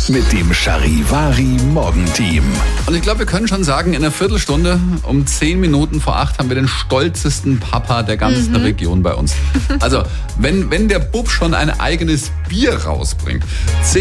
mit dem Charivari-Morgenteam. Und ich glaube, wir können schon sagen, in einer Viertelstunde um 10 Minuten vor 8 haben wir den stolzesten Papa der ganzen Region bei uns. Also, wenn der Bub schon ein eigenes Bier rausbringt.